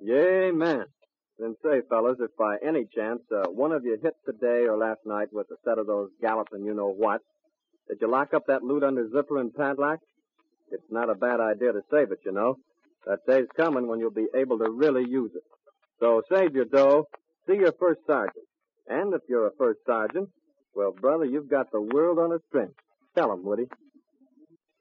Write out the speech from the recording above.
Amen. Then say, fellas, if by any chance one of you hit today or last night with a set of those galloping you-know-what, did you lock up that loot under zipper and padlock? It's not a bad idea to save it, you know. That day's coming when you'll be able to really use it. So save your dough, see your first sergeant. And if you're a first sergeant, well, brother, you've got the world on a string. Tell him, Woody.